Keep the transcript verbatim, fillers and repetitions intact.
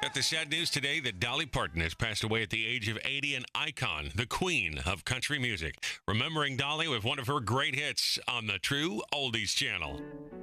Got the sad news today that Dolly Parton has passed away at the age of eighty, an icon, the queen of country music. Remembering Dolly with one of her great hits on the True Oldies Channel.